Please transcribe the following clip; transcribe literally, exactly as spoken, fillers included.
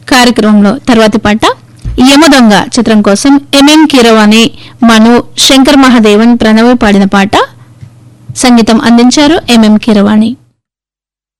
కార్యక్రమంలో తర్వాతి పాట యమదొంగ చిత్రం కోసం ఎంఎం కీరవాణి, మను, శంకర్ మహాదేవన్, ప్రణవి పాడిన పాట. సంగీతం అందించారు ఎంఎం కీరవాణి.